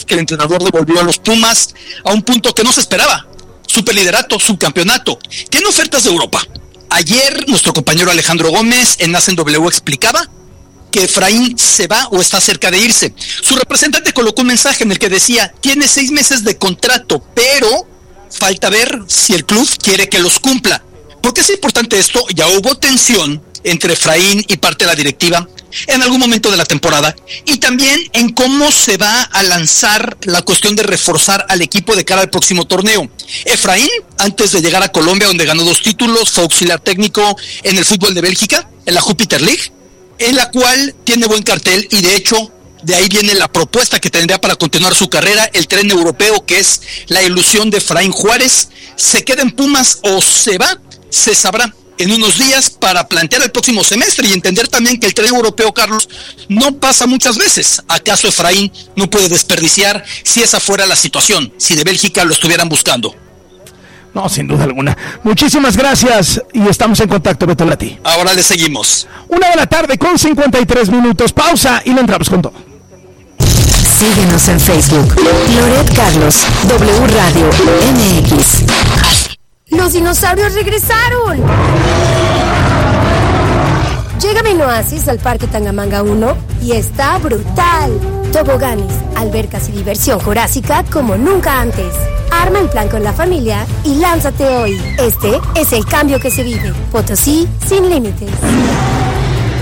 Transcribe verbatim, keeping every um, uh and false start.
que el entrenador devolvió a los Pumas a un punto que no se esperaba: superliderato, subcampeonato. Tiene ofertas de Europa. Ayer nuestro compañero Alejandro Gómez en Hacen W explicaba que Efraín se va o está cerca de irse. Su representante colocó un mensaje en el que decía: tiene seis meses de contrato, pero falta ver si el club quiere que los cumpla. ¿Por qué es importante esto? Ya hubo tensión entre Efraín y parte de la directiva en algún momento de la temporada, y también en cómo se va a lanzar la cuestión de reforzar al equipo de cara al próximo torneo. Efraín, antes de llegar a Colombia, donde ganó dos títulos, fue auxiliar técnico en el fútbol de Bélgica, en la Jupiter League, en la cual tiene buen cartel, y de hecho de ahí viene la propuesta que tendría para continuar su carrera, el tren europeo, que es la ilusión de Efraín Juárez. ¿Se queda en Pumas o se va? Se sabrá en unos días, para plantear el próximo semestre y entender también que el tren europeo, Carlos, no pasa muchas veces. ¿Acaso Efraín no puede desperdiciar si esa fuera la situación, si de Bélgica lo estuvieran buscando? No, sin duda alguna. Muchísimas gracias y estamos en contacto, Beto Lati. Ahora le seguimos. Una de la tarde con cincuenta y tres minutos. Pausa y le entramos con todo. Síguenos en Facebook. Loret Carlos, W Radio M X. ¡Los dinosaurios regresaron! Llega Vino Oasis al Parque Tangamanga uno y está brutal. Toboganes, albercas y diversión jurásica como nunca antes. Arma el plan con la familia y lánzate hoy. Este es el cambio que se vive. Potosí sin límites.